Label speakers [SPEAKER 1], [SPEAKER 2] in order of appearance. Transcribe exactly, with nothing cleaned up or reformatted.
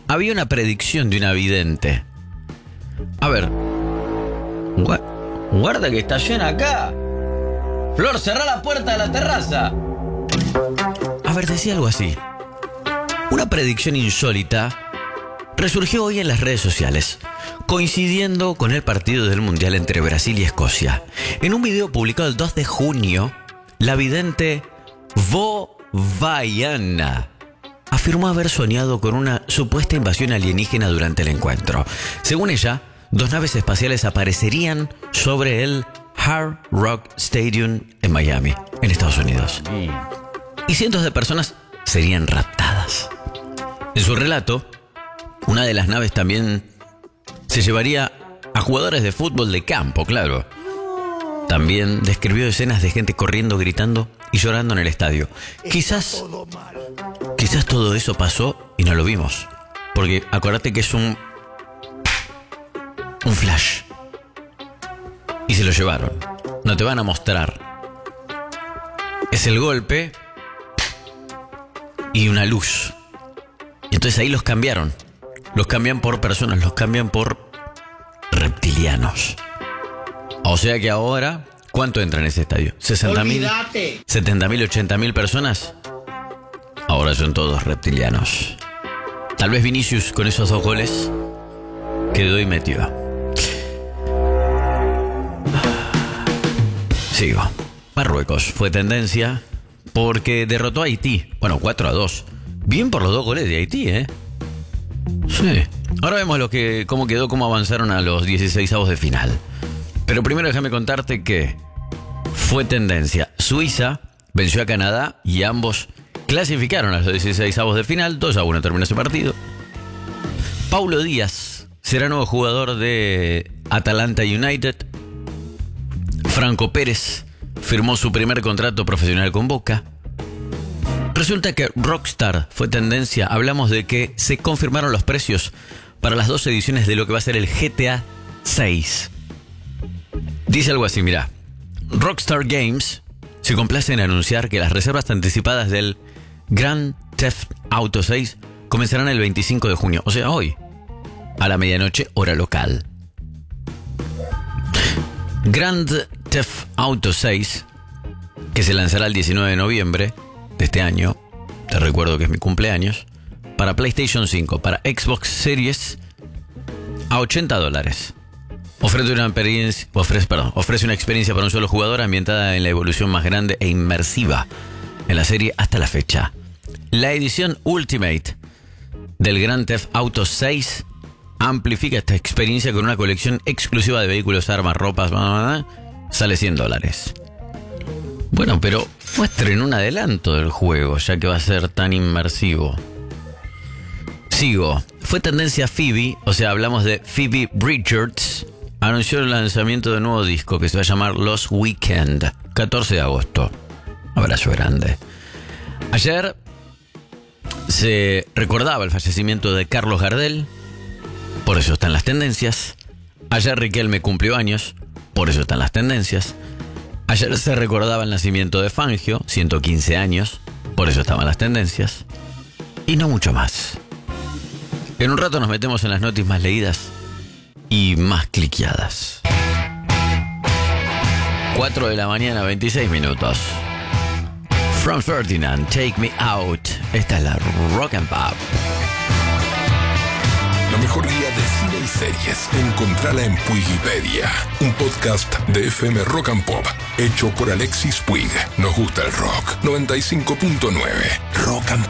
[SPEAKER 1] había una predicción de una vidente. A ver. Gua- guarda que estaciona acá. Flor, cerrá la puerta de la terraza. A ver, decía algo así. Una predicción insólita resurgió hoy en las redes sociales, coincidiendo con el partido del Mundial entre Brasil y Escocia. En un video publicado el dos de junio, la vidente Vo Vaiana afirmó haber soñado con una supuesta invasión alienígena durante el encuentro. Según ella, dos naves espaciales aparecerían sobre el Hard Rock Stadium en Miami, en Estados Unidos. Y cientos de personas serían raptadas. En su relato, una de las naves también se llevaría a jugadores de fútbol de campo, claro. También describió escenas de gente corriendo, gritando y llorando en el estadio. Quizás, quizás todo eso pasó y no lo vimos. Porque acuérdate que es un, un flash. Y se lo llevaron. No te van a mostrar. Es el golpe y una luz. Y entonces ahí los cambiaron. Los cambian por personas, los cambian por reptilianos. O sea que ahora, ¿cuánto entra en ese estadio? ¿sesenta mil? ¿setenta mil, ochenta mil personas? Ahora son todos reptilianos. Tal vez Vinicius con esos dos goles quedó y metió. Sigo. Marruecos fue tendencia porque derrotó a Haití. Bueno, cuatro a dos. Bien por los dos goles de Haití, ¿eh? Sí. Ahora vemos lo que, cómo quedó, cómo avanzaron a los dieciseisavos de final. Pero primero déjame contarte que fue tendencia. Suiza venció a Canadá y ambos clasificaron a los dieciseisavos de final. dos a uno terminó ese partido. Paulo Díaz será nuevo jugador de Atalanta United. Franco Pérez firmó su primer contrato profesional con Boca. Resulta que Rockstar fue tendencia. Hablamos de que se confirmaron los precios para las dos ediciones de lo que va a ser el G T A seis. Dice algo así, mirá. Rockstar Games se complace en anunciar que las reservas anticipadas del Grand Theft Auto seis comenzarán el veinticinco de junio, o sea, hoy, a la medianoche, hora local. Grand Theft Auto seis, que se lanzará el diecinueve de noviembre de este año, te recuerdo que es mi cumpleaños, para PlayStation cinco, para Xbox Series, a ochenta dólares. Ofrece una experiencia, ofrece, perdón, ofrece una experiencia para un solo jugador ambientada en la evolución más grande e inmersiva en la serie hasta la fecha. La edición Ultimate del Grand Theft Auto seis amplifica esta experiencia con una colección exclusiva de vehículos, armas, ropas, bla, bla, bla, sale cien dólares. Bueno, pero muestren un adelanto del juego, ya que va a ser tan inmersivo. Sigo. Fue tendencia Phoebe, o sea, hablamos de Phoebe Bridgers, anunció el lanzamiento de un nuevo disco que se va a llamar Lost Weekend, catorce de agosto. Abrazo grande. Ayer se recordaba el fallecimiento de Carlos Gardel, por eso están las tendencias. Ayer Riquelme cumplió años, por eso están las tendencias. Ayer se recordaba el nacimiento de Fangio, ciento quince años, por eso estaban las tendencias. Y no mucho más. En un rato nos metemos en las noticias más leídas y más cliqueadas. cuatro de la mañana, veintiséis minutos. From Ferdinand, Take Me Out. Esta es la Rock and Pop.
[SPEAKER 2] La mejor guía de cine y series. Encontrala en Puigipedia, un podcast de F M Rock and Pop, hecho por Alexis Puig. Nos gusta el rock. noventa y cinco punto nueve. Rock and